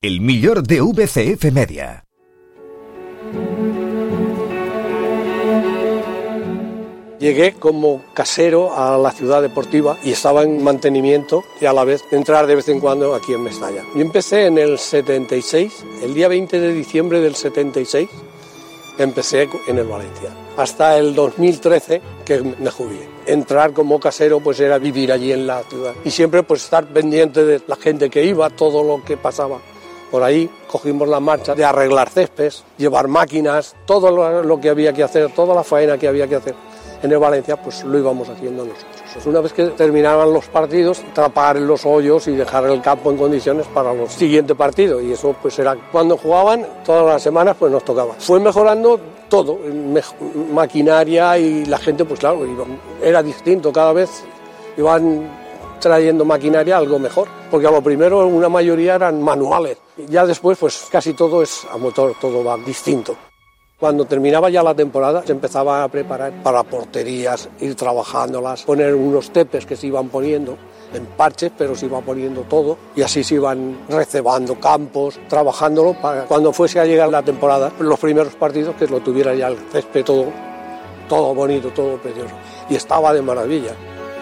El millor de VCF Media. Llegué como casero a la ciudad deportiva y estaba en mantenimiento y a la vez entrar de vez en cuando aquí en Mestalla. Yo empecé en el 76, el día 20 de diciembre del 76, empecé en el Valencia. Hasta el 2013 que me jubilé. Entrar como casero pues era vivir allí en la ciudad y siempre pues estar pendiente de la gente que iba, todo lo que pasaba. Por ahí cogimos la marcha de arreglar céspedes, llevar máquinas, todo lo que había que hacer, toda la faena que había que hacer en el Valencia, pues lo íbamos haciendo nosotros. Pues una vez que terminaban los partidos, tapar los hoyos y dejar el campo en condiciones para los siguientes partidos. Y eso pues era cuando jugaban, todas las semanas pues nos tocaba. Fue mejorando todo, maquinaria y la gente pues claro, era distinto, cada vez iban trayendo maquinaria algo mejor, porque a lo primero una mayoría eran manuales, ya después pues casi todo es a motor, todo va distinto. Cuando terminaba ya la temporada se empezaba a preparar para porterías, ir trabajándolas, poner unos tepes que se iban poniendo en parches, pero se iba poniendo todo y así se iban recebando campos, trabajándolo para cuando fuese a llegar la temporada, los primeros partidos que lo tuviera ya el césped todo bonito, todo precioso y estaba de maravilla.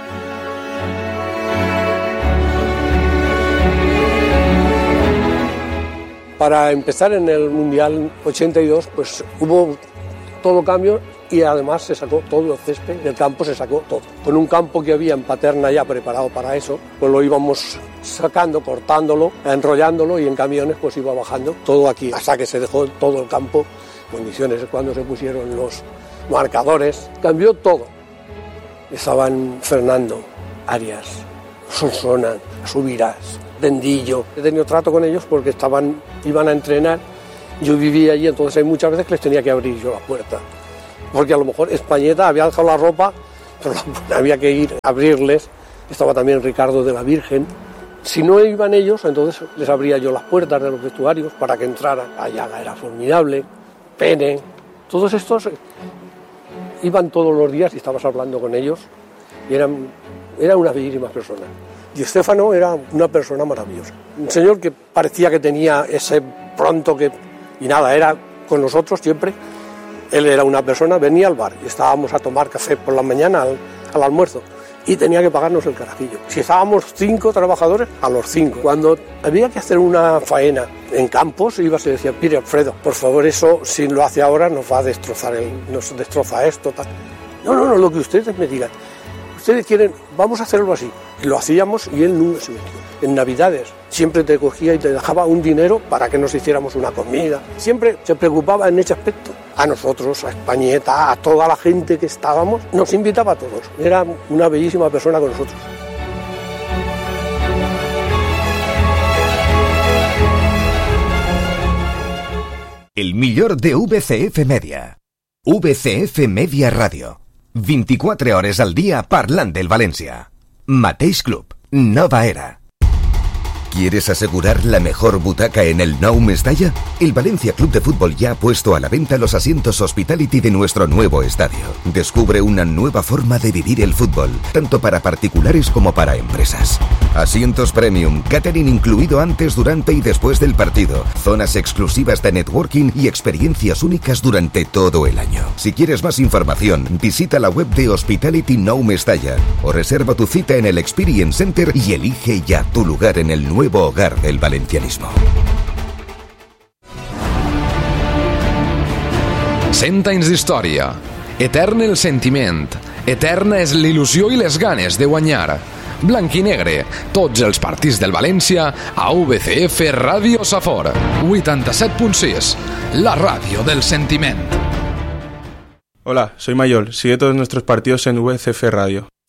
Para empezar en el Mundial 82 pues hubo todo cambio y además se sacó todo el césped del campo, se sacó todo. Con un campo que había en Paterna ya preparado para eso, pues lo íbamos sacando, cortándolo, enrollándolo y en camiones pues iba bajando todo aquí, hasta que se dejó todo el campo en condiciones. Cuando se pusieron los marcadores, cambió todo. Estaban Fernando, Arias, Solsona, Subirás, Dendillo. He tenido trato con ellos porque iban a entrenar, yo vivía allí, entonces hay muchas veces que les tenía que abrir yo la puerta, porque a lo mejor Españeta había dejado la ropa, pero había que ir a abrirles. Estaba también Ricardo de la Virgen. Si no iban ellos, entonces les abría yo las puertas de los vestuarios para que entraran. Ayaga era formidable, Pene, todos estos iban todos los días y estabas hablando con ellos y era una bellísima persona. Y Estéfano era una persona maravillosa, un señor que parecía que tenía ese pronto y nada, era con nosotros siempre. Él era una persona, venía al bar y estábamos a tomar café por la mañana al almuerzo y tenía que pagarnos el carajillo. Si estábamos 5 trabajadores, a los 5. Cuando había que hacer una faena en campos, ibas y decía, mire Alfredo, por favor, eso si lo hace ahora nos va a destrozar, nos destroza esto, tal. No, lo que ustedes me digan. Ustedes quieren, vamos a hacerlo así. Y lo hacíamos y él nunca se metió. En Navidades siempre te cogía y te dejaba un dinero para que nos hiciéramos una comida. Siempre se preocupaba en ese aspecto. A nosotros, a Españeta, a toda la gente que estábamos, nos invitaba a todos. Era una bellísima persona con nosotros. El millor de VCF Media. VCF Media Radio. 24 hores al día parlant del Valencia. Mateix Club, nova era. ¿Quieres asegurar la mejor butaca en el Nou Mestalla? El Valencia Club de Fútbol ya ha puesto a la venta los asientos Hospitality de nuestro nuevo estadio. Descubre una nueva forma de vivir el fútbol, tanto para particulares como para empresas. Asientos premium, catering incluido antes, durante y después del partido, zonas exclusivas de networking y experiencias únicas durante todo el año. Si quieres más información, visita la web de Hospitality Nou Mestalla o reserva tu cita en el Experience Center y elige ya tu lugar en el nuevo hogar del valencianismo. 100 anys d'història. Etern el sentiment. Eterna és l'il·lusió i les ganes de guanyar. Blanc i negre, tots els partits del València a VCF Ràdio Safor 87.6, la ràdio del sentiment. Hola, soy Mayol. Sigue todos nuestros partidos en VCF Radio.